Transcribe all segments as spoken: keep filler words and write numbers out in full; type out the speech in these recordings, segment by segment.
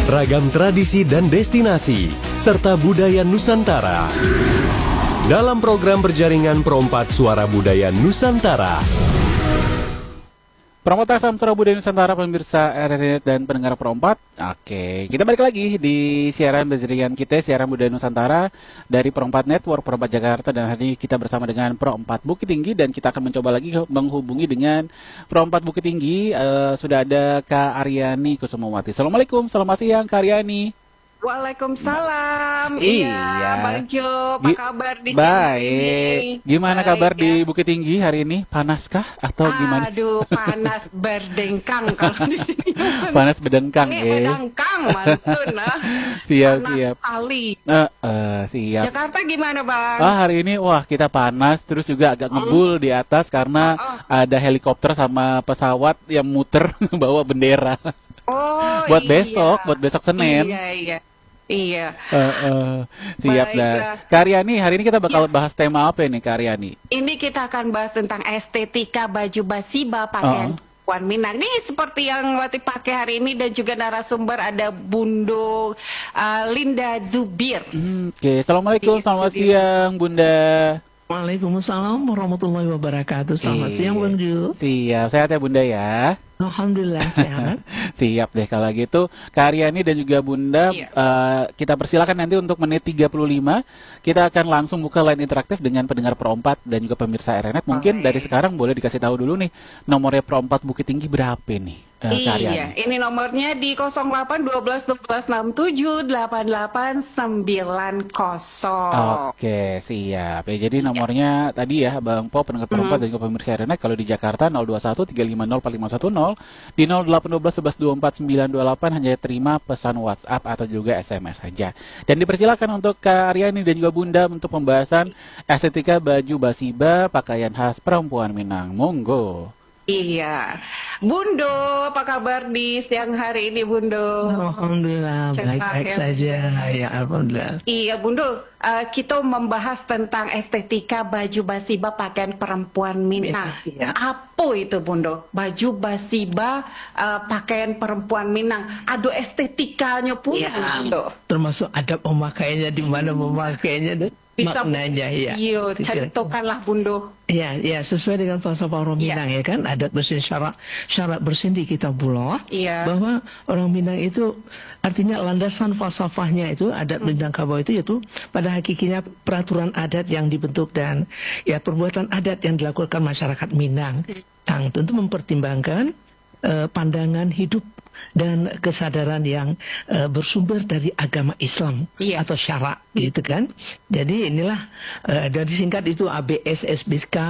ragam tradisi dan destinasi, serta budaya Nusantara. Dalam program berjaringan Perompat Suara Budaya Nusantara. Perompat F M Suara Budaya Nusantara, pemirsa R R I dan pendengar Perompat. Oke, kita balik lagi di siaran berjaringan kita, siaran budaya Nusantara dari Perompat Network Perompat Jakarta, dan hari ini kita bersama dengan Perompat Bukit Tinggi, dan kita akan mencoba lagi menghubungi dengan Perompat Bukit Tinggi. Uh, sudah ada Kak Aryani Kusumawati. Assalamualaikum, selamat siang Kak Aryani. Waalaikumsalam. Iya, iya Bang Jo, apa Gi- kabar di baik. sini? Gimana Baik, kabar ya. di Bukit Tinggi hari ini? Panaskah atau gimana? Aduh, panas berdengkang kalau di sini. Panas bedengkang Ini ya. bedengkang, mantun nah. Siap, panas siap. sekali. Eh, eh, siap. Jakarta gimana Bang? Ah, hari ini wah kita panas, terus juga agak ngebul di atas karena Oh, oh. ada helikopter sama pesawat yang muter bawa bendera. Oh, buat iya. besok, buat besok Senin. Iya, iya. Iya. Eh, eh, siap dah. Baiklah. Kak Aryani, hari ini kita bakal Ya. bahas tema apa nih Kak Aryani? Ini kita akan bahas tentang estetika baju basiba pakaian Oh. Puan Minang. Ini seperti yang Wati pakai hari ini, dan juga narasumber ada Bundo uh, Linda Zubir. Hmm, Oke, Assalamualaikum, Di selamat studio. siang Bunda. Waalaikumsalam warahmatullahi wabarakatuh. Selamat Iya. siang Bang Ju. Siap, sehat ya Bunda ya. Alhamdulillah sehat. Siap deh kalau gitu. Kak Aryani dan juga Bunda, Iya. eh, kita persilakan nanti untuk menit tiga puluh lima. Kita akan langsung buka line interaktif dengan pendengar Perompat dan juga pemirsa R R Net. Mungkin Baik. dari sekarang boleh dikasih tahu dulu nih, nomornya Perompat Bukit Tinggi berapa nih, eh, Kak Aryani? Iya, ini nomornya di nol delapan satu dua satu dua enam tujuh delapan delapan sembilan nol. Oke, siap. Ya, jadi nomornya tadi ya, Bang Po, pendengar Perompat dan juga pemirsa R R Net, kalau di Jakarta nol dua satu tiga lima nol empat lima satu nol, di nol delapan satu dua sebelas dua empat sembilan dua delapan hanya terima pesan WhatsApp atau juga S M S saja. Dan dipersilakan untuk Kak Aryani dan juga Bunda untuk pembahasan estetika baju basiba pakaian khas perempuan Minang. Monggo. Iya. Bundo, apa kabar di siang hari ini Bundo? Alhamdulillah Cepat baik-baik ya. saja. Ya Alhamdulillah. Iya Bundo, uh, kita membahas tentang estetika baju basiba pakaian perempuan Minang. Iya. Apa itu Bundo? Baju basiba uh, pakaian perempuan Minang. Ada estetikanya pun Ya, Bundo. termasuk adab memakainya, di mana memakainya dan Bisa maknanya ya. Iya, Tidak. contohkanlah Bundo. Ya, ya sesuai dengan falsafah orang Iya. Minang ya kan, adat bersin syarat syarat bersin di kitab Buloh, Iya. bahwa orang Minang itu artinya landasan falsafahnya itu adat Minangkabau itu yaitu pada hakikinya peraturan adat yang dibentuk dan ya perbuatan adat yang dilakukan masyarakat Minang yang tentu mempertimbangkan eh, pandangan hidup dan kesadaran yang eh, bersumber dari agama Islam Iya. atau syarak gitu kan. Jadi inilah eh, dari singkat itu A B S S B K.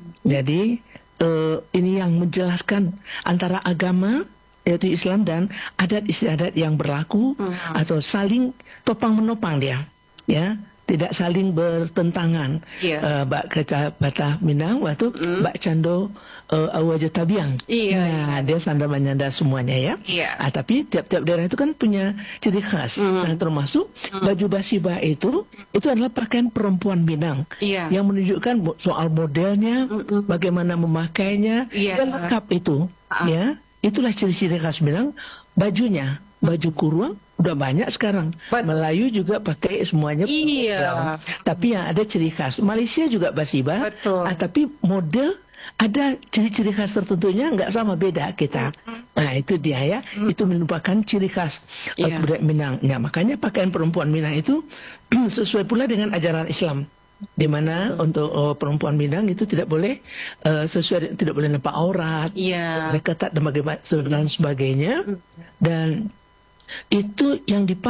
Jadi eh, ini yang menjelaskan antara agama yaitu Islam dan adat istiadat yang berlaku atau saling topang menopang dia, ya. Tidak saling bertentangan. Iya. Eh, Bak kata Batah Minang waktu Bak Cando uh, Awaja Tabiang. Iya, Nah, dia sandar menyandar semuanya ya. Iya. Ah, tapi tiap-tiap daerah itu kan punya ciri khas. Nah, termasuk baju basiba itu itu adalah pakaian perempuan Minang. Iya. Yang menunjukkan mo- soal modelnya, bagaimana memakainya, Iya. dan lengkap itu. Ya, itulah ciri-ciri khas Minang. Bajunya, baju kurung udah banyak sekarang. Bet- Melayu juga pakai semuanya. Iya. Tapi yang ada ciri khas. Malaysia juga basiba. Betul. Ah, tapi model ada ciri-ciri khas tertentunya nggak sama, beda kita. Nah itu dia ya. Itu merupakan ciri khas uh, Iya. budaya Minang. Ya, makanya pakaian perempuan Minang itu sesuai pula dengan ajaran Islam. Di mana untuk uh, perempuan Minang itu tidak boleh uh, sesuai tidak boleh nampak aurat, Iya. ketat dan bagaimana dan sebagainya. Dan itu yang dipakai